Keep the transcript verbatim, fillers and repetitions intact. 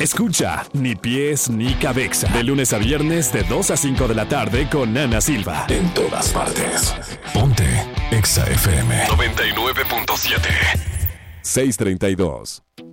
Escucha Ni Pies Ni Cabeza de lunes a viernes de dos a cinco de la tarde con Ana Silva. En todas partes. Ponte Exa F M noventa y nueve punto siete. seiscientos treinta y dos.